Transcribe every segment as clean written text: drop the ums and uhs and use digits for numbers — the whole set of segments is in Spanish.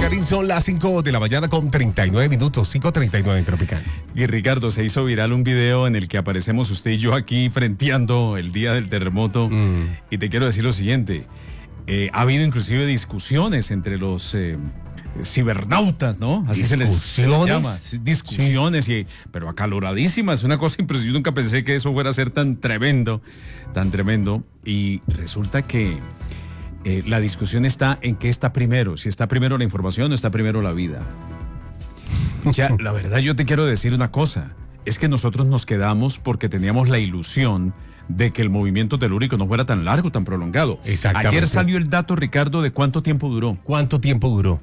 Karim, son las 5 de la mañana con 39 minutos, 5:39 en Tropical. Y Ricardo, se hizo viral un video en el que aparecemos usted y yo aquí frenteando el día del terremoto. Y te quiero decir lo siguiente, ha habido inclusive discusiones entre los cibernautas, ¿no? Así se les llama. Discusiones, sí. Pero acaloradísimas, una cosa impresionante. Yo nunca pensé que eso fuera a ser tan tremendo, tan tremendo. Y resulta que la discusión está en qué está primero, si está primero la información o está primero la vida. Ya, la verdad yo te quiero decir una cosa, es que nosotros nos quedamos porque teníamos la ilusión de que el movimiento telúrico no fuera tan largo, tan prolongado. Exactamente. Ayer salió el dato, Ricardo, de cuánto tiempo duró. ¿Cuánto tiempo duró?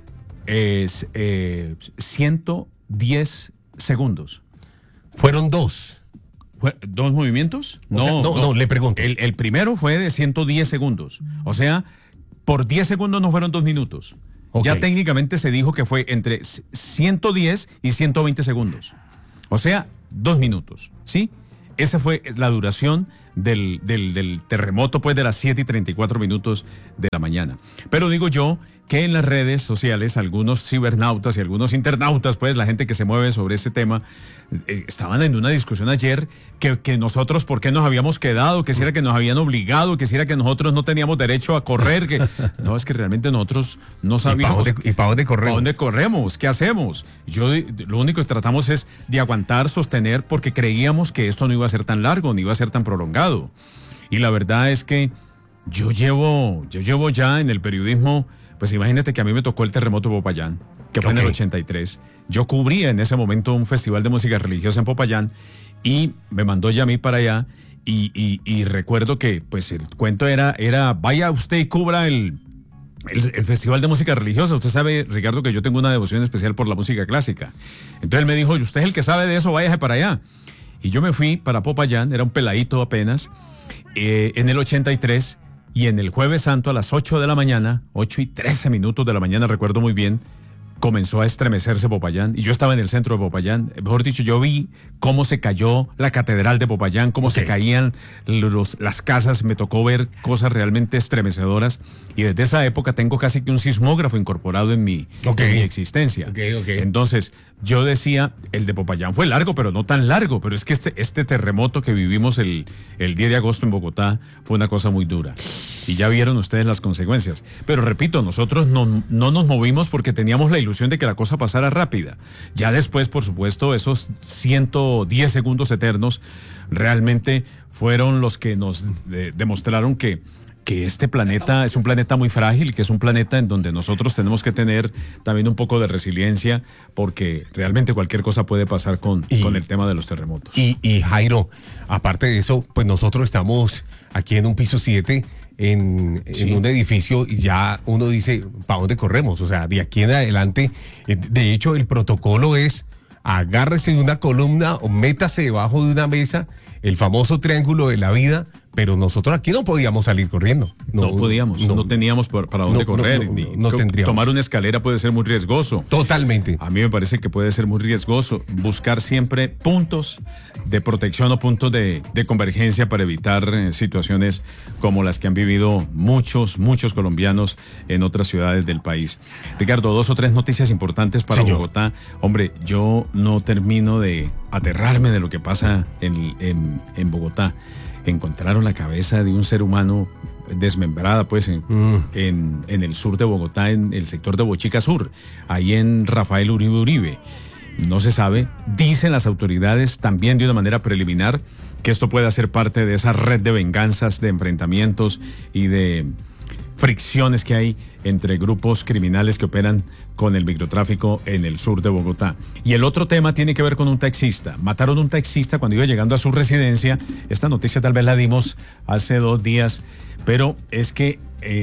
110 segundos. Fueron dos. ¿Dos movimientos? No, le pregunto. El primero fue de 110 segundos. O sea, por 10 segundos no fueron 2 minutos. Okay. Ya técnicamente se dijo que fue entre 110 y 120 segundos. O sea, 2 minutos, ¿sí? Esa fue la duración del terremoto, pues, de las 7:34 de la mañana. Pero digo yo que en las redes sociales algunos cibernautas y algunos internautas, pues la gente que se mueve sobre ese tema, estaban en una discusión ayer que nosotros, ¿por qué nos habíamos quedado? Que si era que nos habían obligado, que si era que nosotros no teníamos derecho a correr, que no, es que realmente nosotros no sabíamos. ¿Y para dónde corremos? ¿Para dónde corremos? ¿Qué hacemos? Lo único que tratamos es de aguantar, sostener, porque creíamos que esto no iba a ser tan largo, ni iba a ser tan prolongado. Y la verdad es que yo llevo ya en el periodismo. Pues imagínate que a mí me tocó el terremoto de Popayán, que fue en el 83. Yo cubría en ese momento un festival de música religiosa en Popayán y me mandó ya a mí para allá y recuerdo que pues el cuento era vaya usted y cubra el festival de música religiosa. Usted sabe, Ricardo, que yo tengo una devoción especial por la música clásica. Entonces él me dijo, usted es el que sabe de eso, váyase para allá. Y yo me fui para Popayán, era un peladito apenas, en el 83. Y en el Jueves Santo a las 8 de la mañana, 8:13 de la mañana, recuerdo muy bien, comenzó a estremecerse Popayán. Y yo estaba en el centro de Popayán. Mejor dicho, yo vi cómo se cayó la catedral de Popayán, cómo se caían las casas. Me tocó ver cosas realmente estremecedoras. Y desde esa época tengo casi que un sismógrafo incorporado en mi existencia. Entonces, yo decía, el de Popayán fue largo, pero no tan largo. Pero es que este terremoto que vivimos el 10 de agosto en Bogotá fue una cosa muy dura. Y ya vieron ustedes las consecuencias. Pero repito, nosotros no nos movimos porque teníamos la ilusión de que la cosa pasara rápida. Ya después, por supuesto, esos 110 segundos eternos realmente fueron los que nos demostraron que este planeta es un planeta muy frágil, que es un planeta en donde nosotros tenemos que tener también un poco de resiliencia, porque realmente cualquier cosa puede pasar con el tema de los terremotos. Y Jairo, aparte de eso, pues nosotros estamos aquí en un piso 7, en un edificio, y ya uno dice, ¿para dónde corremos? O sea, de aquí en adelante, de hecho, el protocolo es agárrese de una columna o métase debajo de una mesa, el famoso triángulo de la vida. Pero nosotros aquí no podíamos salir corriendo. No podíamos, no teníamos para dónde correr. No tendríamos. Tomar una escalera puede ser muy riesgoso. Totalmente. A mí me parece que puede ser muy riesgoso buscar siempre puntos de protección o puntos de convergencia para evitar situaciones como las que han vivido muchos colombianos en otras ciudades del país. Ricardo, 2 o 3 noticias importantes para Bogotá. Hombre, yo no termino de aterrarme de lo que pasa en Bogotá. Encontraron la cabeza de un ser humano desmembrada, pues, en el sur de Bogotá, en el sector de Bochica Sur, ahí en Rafael Uribe. No se sabe, dicen las autoridades también de una manera preliminar que esto puede ser parte de esa red de venganzas, de enfrentamientos y de fricciones que hay entre grupos criminales que operan con el microtráfico en el sur de Bogotá. Y el otro tema tiene que ver con un taxista. Mataron a un taxista cuando iba llegando a su residencia. Esta noticia tal vez la dimos hace 2 días, pero es que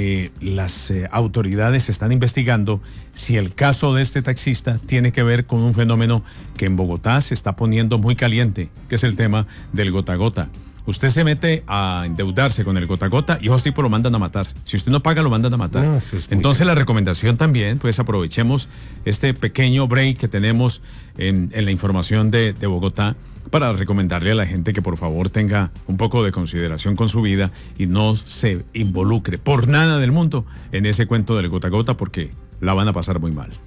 las autoridades están investigando si el caso de este taxista tiene que ver con un fenómeno que en Bogotá se está poniendo muy caliente, que es el tema del gota a gota. Usted se mete a endeudarse con el gota a gota y esos tipos lo mandan a matar. Si usted no paga, lo mandan a matar. No, entonces la recomendación también, pues aprovechemos este pequeño break que tenemos en la información de Bogotá para recomendarle a la gente que por favor tenga un poco de consideración con su vida y no se involucre por nada del mundo en ese cuento del gota a gota, porque la van a pasar muy mal.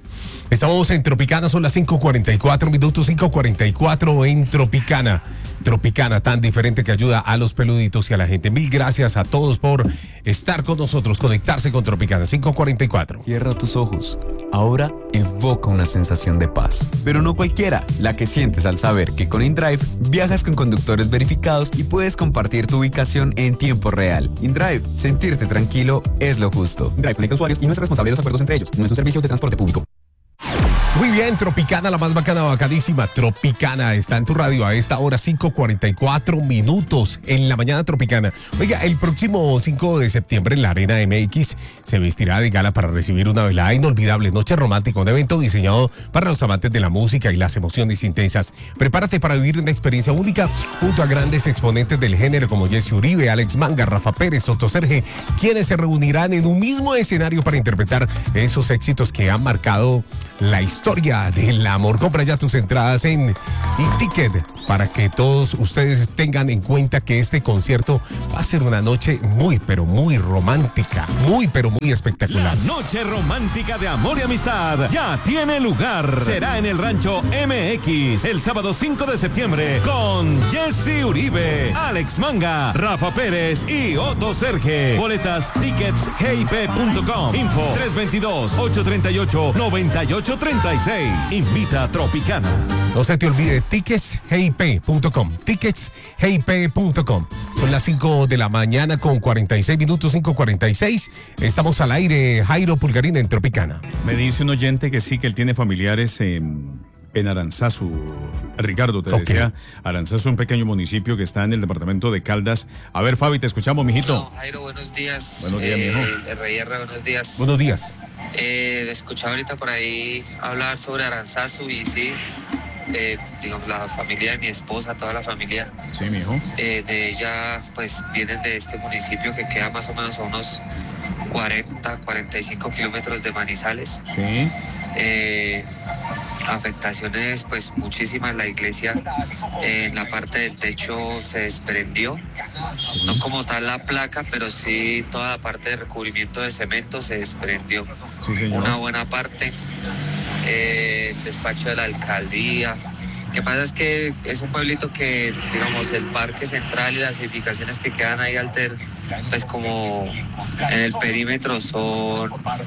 Estamos en Tropicana, son las 5:44 minutos, 5:44 en Tropicana. Tropicana, tan diferente que ayuda a los peluditos y a la gente. Mil gracias a todos por estar con nosotros, conectarse con Tropicana. 5:44. Cierra tus ojos. Ahora evoca una sensación de paz. Pero no cualquiera, la que sientes al saber que con InDrive viajas con conductores verificados y puedes compartir tu ubicación en tiempo real. InDrive, sentirte tranquilo es lo justo. InDrive conecta usuarios y no es responsable de los acuerdos entre ellos. No es un servicio de transporte público. Muy bien, Tropicana, la más bacana, bacanísima. Tropicana está en tu radio a esta hora, 5:44 minutos en la mañana Tropicana. Oiga, el próximo 5 de septiembre en la Arena MX se vestirá de gala para recibir una velada inolvidable, Noche Romántica, un evento diseñado para los amantes de la música y las emociones intensas. Prepárate para vivir una experiencia única junto a grandes exponentes del género como Jesse Uribe, Alex Manga, Rafa Pérez, Otto Serge, quienes se reunirán en un mismo escenario para interpretar esos éxitos que han marcado la historia del amor. Compra ya tus entradas en Ticket para que todos ustedes tengan en cuenta que este concierto va a ser una noche muy, pero muy romántica, muy, pero muy espectacular. La noche romántica de amor y amistad ya tiene lugar. Será en el Rancho MX el sábado 5 de septiembre con Jesse Uribe, Alex Manga, Rafa Pérez y Otto Serge. Boletas ticketsgip.com. Info 322-838-9836. Invita a Tropicana. No se te olvide, ticketsgip.com. Ticketsgip.com. Son las 5 de la mañana con 46 minutos, 5:46. Estamos al aire, Jairo Pulgarín en Tropicana. Me dice un oyente que sí, que él tiene familiares en Aranzazu. Ricardo, te decía, Aranzazu es un pequeño municipio que está en el departamento de Caldas. A ver, Fabi, te escuchamos, mijito. No, Jairo, buenos días. Buenos días, mijo. RR, buenos días. Buenos días. Escuchaba ahorita por ahí hablar sobre Aranzazu y sí, digamos, la familia de mi esposa, toda la familia Sí, mijo. de ella, pues vienen de este municipio que queda más o menos a unos 45 kilómetros de Manizales. Sí. Afectaciones pues muchísimas. La iglesia en la parte del techo se desprendió, no como tal la placa, pero sí toda la parte de recubrimiento de cemento se desprendió, Sí, señor. una buena parte. El despacho de la alcaldía. Lo que pasa es que es un pueblito que, digamos, el parque central y las edificaciones que quedan ahí pues como en el perímetro son,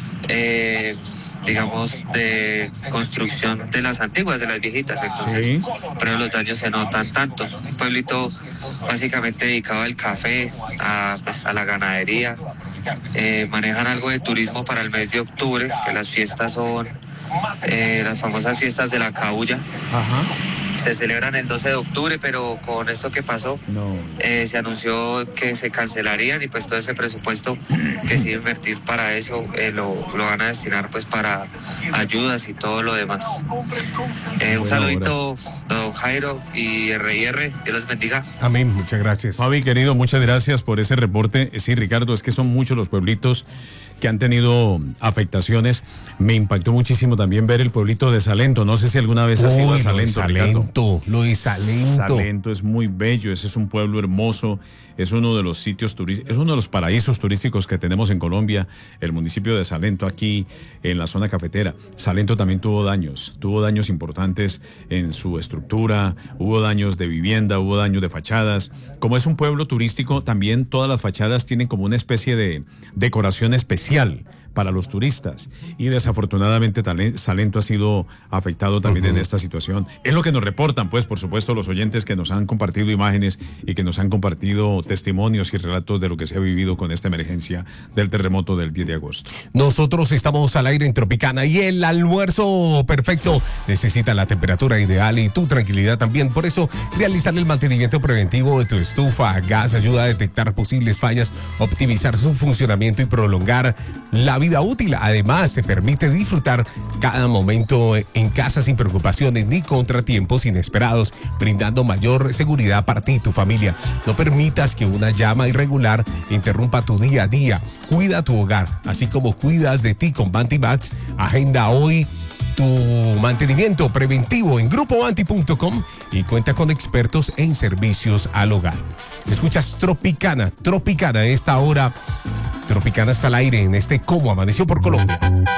digamos, de construcción de las antiguas, de las viejitas, entonces, Sí. pero los daños se notan tanto. Un pueblito básicamente dedicado al café, pues, a la ganadería. Manejan algo de turismo para el mes de octubre, que las fiestas son las famosas fiestas de la Cabuya. Ajá. Se celebran el 12 de octubre, pero con esto que pasó, No. se anunció que se cancelarían y pues todo ese presupuesto que se iba a invertir para eso lo van a destinar pues para ayudas y todo lo demás. Un saludito, don Jairo y RR, Dios los bendiga. Amén, muchas gracias. Fabi, querido, muchas gracias por ese reporte. Sí, Ricardo, es que son muchos los pueblitos que han tenido afectaciones. Me impactó muchísimo también ver el pueblito de Salento. No sé si alguna vez has ido a Salento, Ricardo. Lo de Salento. Salento es muy bello, ese es un pueblo hermoso, es uno de los sitios turísticos, es uno de los paraísos turísticos que tenemos en Colombia, el municipio de Salento, aquí en la zona cafetera. Salento también tuvo daños importantes en su estructura, hubo daños de vivienda, hubo daños de fachadas. Como es un pueblo turístico, también todas las fachadas tienen como una especie de decoración especial para los turistas, y desafortunadamente Salento ha sido afectado también en esta situación. Es lo que nos reportan, pues, por supuesto, los oyentes que nos han compartido imágenes y que nos han compartido testimonios y relatos de lo que se ha vivido con esta emergencia del terremoto del 10 de agosto. Nosotros estamos al aire en Tropicana y el almuerzo perfecto necesita la temperatura ideal y tu tranquilidad también. Por eso, realizar el mantenimiento preventivo de tu estufa a gas ayuda a detectar posibles fallas, optimizar su funcionamiento y prolongar la vida útil. Además, te permite disfrutar cada momento en casa sin preocupaciones ni contratiempos inesperados, brindando mayor seguridad para ti y tu familia. No permitas que una llama irregular interrumpa tu día a día. Cuida tu hogar, así como cuidas de ti con Vantimax. Agenda hoy tu mantenimiento preventivo en grupovanti.com y cuenta con expertos en servicios al hogar. Escuchas Tropicana a esta hora. Tropicana está al aire en este Cómo Amaneció por Colombia.